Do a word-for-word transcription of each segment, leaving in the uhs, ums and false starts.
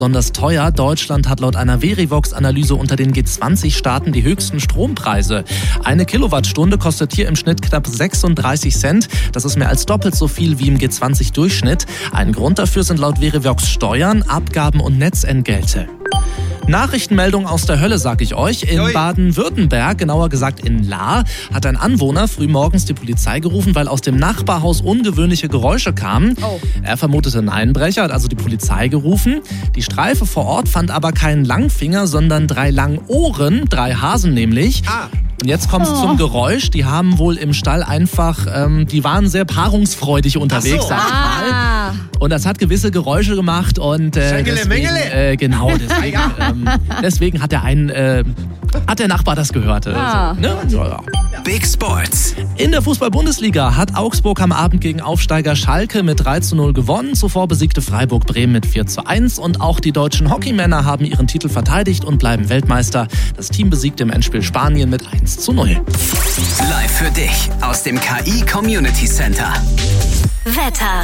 besonders teuer. Deutschland hat laut einer Verivox-Analyse unter den G zwanzig Staaten die höchsten Strompreise. Eine Kilowattstunde kostet hier im Schnitt knapp sechsunddreißig Cent. Das ist mehr als doppelt so viel wie im G zwanzig Durchschnitt. Ein Grund dafür sind laut Verivox Steuern, Abgaben und Netzentgelte. Nachrichtenmeldung aus der Hölle, sag ich euch. In Ui. Baden-Württemberg, genauer gesagt in Lahr, hat ein Anwohner frühmorgens die Polizei gerufen, weil aus dem Nachbarhaus ungewöhnliche Geräusche kamen. Oh. Er vermutete einen Einbrecher, hat also die Polizei gerufen. Die Streife vor Ort fand aber keinen Langfinger, sondern drei Langohren, drei Hasen nämlich. Ah. Und jetzt kommt es Oh. zum Geräusch. Die haben wohl im Stall einfach, ähm, die waren sehr paarungsfreudig unterwegs, Ach so. sag ich mal. Ah. Und das hat gewisse Geräusche gemacht und äh, Schengele, deswegen, Mengele. äh, genau, deswegen, Ah, ähm, deswegen hat der ein, äh, hat der Nachbar das gehört. Äh, Ah. so, ne? ja, ja. Big Sports. In der Fußball-Bundesliga hat Augsburg am Abend gegen Aufsteiger Schalke mit drei zu null gewonnen. Zuvor besiegte Freiburg Bremen mit vier zu eins. Und auch die deutschen Hockeymänner haben ihren Titel verteidigt und bleiben Weltmeister. Das Team besiegte im Endspiel Spanien mit eins zu null. Live für dich aus dem K I Community Center. Wetter.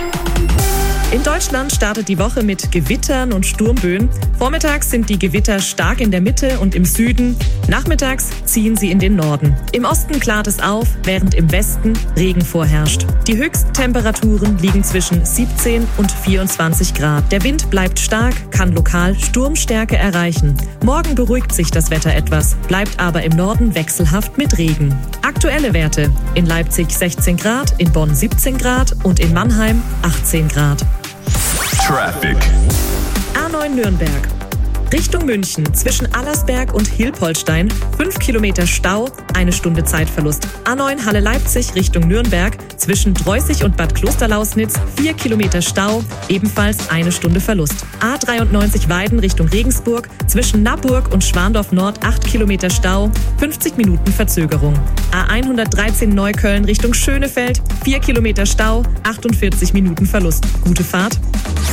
In Deutschland startet die Woche mit Gewittern und Sturmböen. Vormittags sind die Gewitter stark in der Mitte und im Süden. Nachmittags ziehen sie in den Norden. Im Osten klart es auf, während im Westen Regen vorherrscht. Die Höchsttemperaturen liegen zwischen siebzehn und vierundzwanzig Grad. Der Wind bleibt stark, kann lokal Sturmstärke erreichen. Morgen beruhigt sich das Wetter etwas, bleibt aber im Norden wechselhaft mit Regen. Aktuelle Werte: in Leipzig sechzehn Grad, in Bonn siebzehn Grad und in Mannheim achtzehn Grad. Traffic. A neun Nürnberg. Richtung München zwischen Allersberg und Hilpoltstein fünf Kilometer Stau, eine Stunde Zeitverlust. A neun Halle Leipzig Richtung Nürnberg zwischen Dreußig und Bad Klosterlausnitz vier Kilometer Stau, ebenfalls eine Stunde Verlust. A dreiundneunzig Weiden Richtung Regensburg zwischen Naburg und Schwandorf Nord acht Kilometer Stau, fünfzig Minuten Verzögerung. A hundertdreizehn Neukölln Richtung Schönefeld vier Kilometer Stau, achtundvierzig Minuten Verlust. Gute Fahrt.